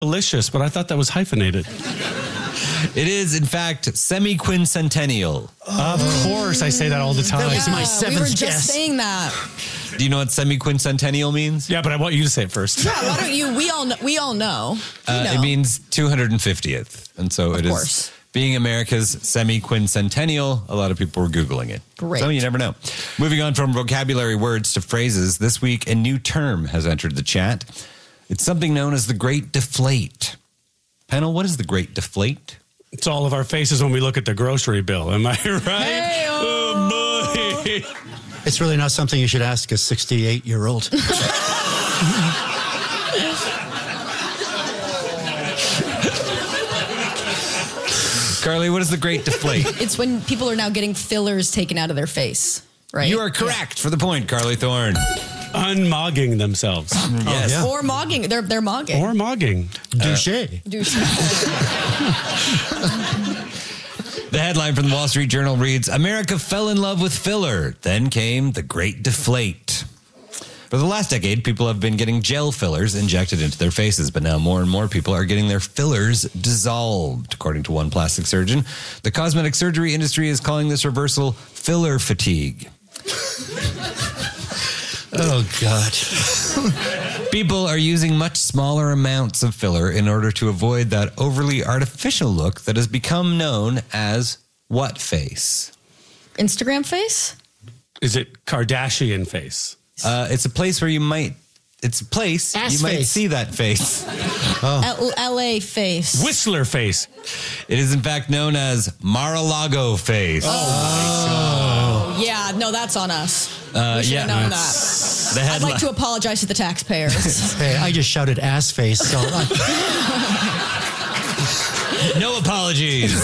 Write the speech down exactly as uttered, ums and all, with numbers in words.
Delicious, but I thought that was hyphenated. It is, in fact, semi-quincentennial. Of course, I say that all the time. That was my Yeah, seventh we were just guess. saying that. Do you know what semi-quincentennial means? Yeah, but I want you to say it first. Yeah, why don't you? We all know. We all know. You Uh, know. It means two hundred fiftieth. And so it is, course. being America's semi-quincentennial, a lot of people were Googling it. Great. So you never know. Moving on from vocabulary words to phrases, this week a new term has entered the chat. It's something known as the Great Deflate. Pennell, what is the Great Deflate? It's all of our faces when we look at the grocery bill. Am I right? Hey-o. Oh, boy. It's really not something you should ask a sixty-eight-year-old. Carly, what is the Great Deflate? It's when people are now getting fillers taken out of their face, right? You are correct for the point, Carly Thorne. Unmogging themselves. Yes. yeah. Or mogging. They're they're mogging. Or mogging. Douche. Douche. The headline from the Wall Street Journal reads, America fell in love with filler. Then came the Great Deflate. For the last decade, people have been getting gel fillers injected into their faces, but now more and more people are getting their fillers dissolved. According to one plastic surgeon, the cosmetic surgery industry is calling this reversal filler fatigue. Oh, God. People are using much smaller amounts of filler in order to avoid that overly artificial look that has become known as what face? Instagram face. Is it Kardashian face? Uh, it's a place where you might, it's a place Ass you might face. see that face. L- L.A. face. Whistler face. It is in fact known as Mar-a-Lago face. Oh, yeah. No, that's on us. Uh, we should yeah. have known that. The I'd headline. like to apologize to the taxpayers. Hey, I just shouted ass face. So I- No apologies.